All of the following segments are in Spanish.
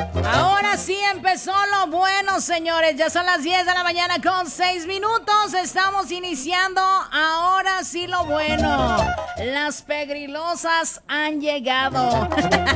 Ahora sí empezó lo bueno, señores. Ya son las 10 de la mañana con 6 minutos. Estamos iniciando ahora sí lo bueno. Las pegrilosas han llegado.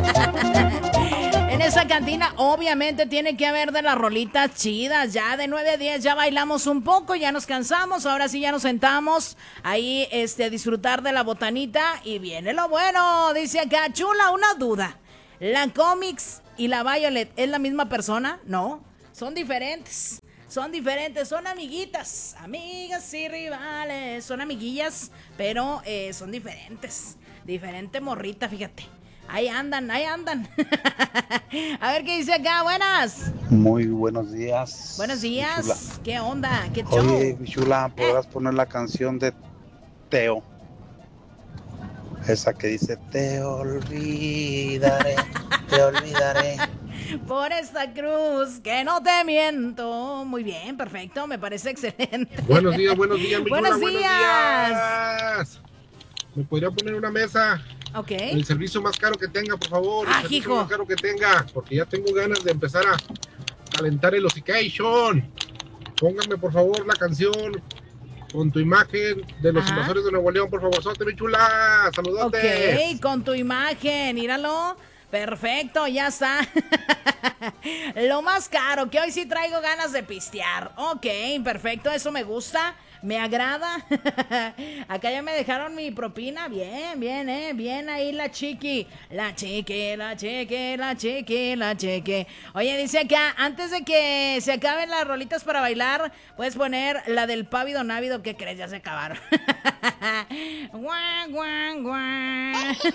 En esa cantina obviamente tiene que haber de las rolitas chidas. Ya de 9 a 10 ya bailamos un poco, ya nos cansamos. Ahora sí ya nos sentamos ahí a disfrutar de la botanita. Y viene lo bueno. Dice acá, chula, una duda. ¿La Comics y la Violet es la misma persona? No, son diferentes. Son diferentes, son amiguitas, amigas y rivales. Son amiguillas, pero son diferentes. Diferente morrita, fíjate. Ahí andan, ahí andan. A ver qué dice acá, buenas. Muy buenos días. Buenos días. Chula. ¿Qué onda? ¿Qué show? Oye, Chula, ¿podrás poner la canción de Teo? Esa que dice, te olvidaré, te olvidaré. Por esta cruz que no te miento. Muy bien, perfecto, me parece excelente. Buenos días, mi chula, buenos buenos días. ¿Me podría poner una mesa? Ok. El servicio más caro que tenga, por favor. El servicio hijo. más caro que tenga, porque ya tengo ganas de empezar a calentar el hocication. Pónganme, por favor, la canción con tu imagen de los invasores de Nuevo León, por favor. Sote, mi chula. Saludotes. Ok, con tu imagen, míralo. Perfecto, ya está. Lo más caro, que hoy sí traigo ganas de pistear. Ok, perfecto, eso me gusta. Me agrada. Acá ya me dejaron mi propina. Bien, bien, bien ahí la chiqui. La chiqui, la chiqui, la chiqui, la chiqui. Oye, dice acá, antes de que se acaben las rolitas para bailar, puedes poner la del pávido návido. ¿Qué crees? Ya se acabaron. Guau, guau, guau.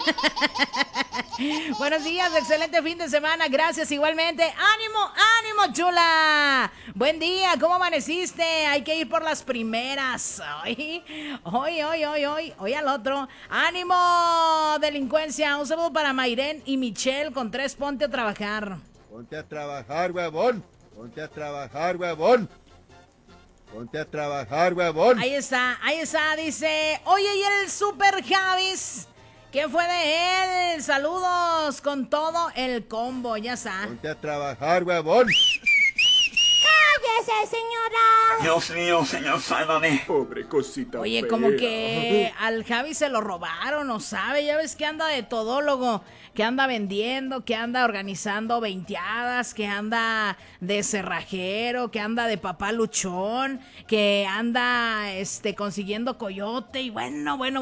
Buenos días, excelente fin de semana. Gracias igualmente. ¡Ánimo, ánimo, chula! Buen día, ¿cómo amaneciste? Hay que ir por las primeras. Hoy al otro. ¡Ánimo, delincuencia! Un saludo para Mayren y Michelle con 3. Ponte a trabajar. Ponte a trabajar, huevón. Ponte a trabajar, huevón. Ponte a trabajar, huevón. Ahí está, dice. Oye, ¿y el Super Javis? ¿Qué fue de él? Saludos con todo el combo, ya está. Ponte a trabajar, huevón. ¡Cállese, señora! Dios mío, señor, sálvame. Pobre cosita. Oye, fea. como que al Javi se lo robaron, ¿no sabe? Ya ves que anda de todólogo, que anda vendiendo, que anda organizando veinteadas, que anda de cerrajero, que anda de papá luchón, que anda consiguiendo coyote y bueno. Buenos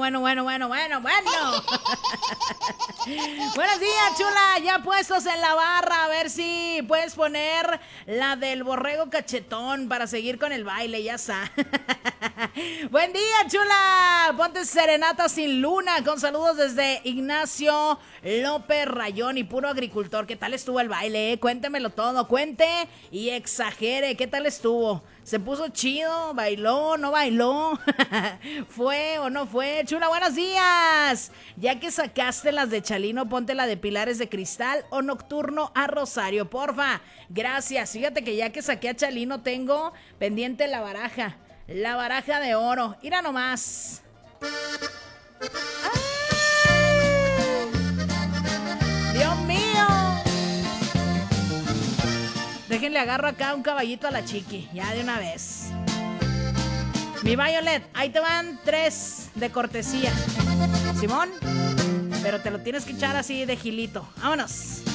días, chula, ya puestos en la barra, a ver si puedes poner la del borrego cachetón para seguir con el baile, ya está. Buen día, chula, ponte serenata sin luna, con saludos desde Ignacio López Rayón y puro agricultor. ¿Qué tal estuvo el baile? Cuéntemelo todo, cuente y exagere, ¿qué tal estuvo? ¿Se puso chido? ¿Bailó? ¿No bailó? ¿Fue o no fue? Chula, buenos días. Ya que sacaste las de Chalino, ponte la de Pilares de Cristal o Nocturno a Rosario, porfa. Gracias. Fíjate que ya que saqué a Chalino tengo pendiente la baraja de oro. Mira nomás. ¡Dios mío! Déjenle agarro acá un caballito a la chiqui, ya de una vez. Mi Violet, ahí te van 3 de cortesía. Simón, pero te lo tienes que echar así de gilito. ¡Vámonos!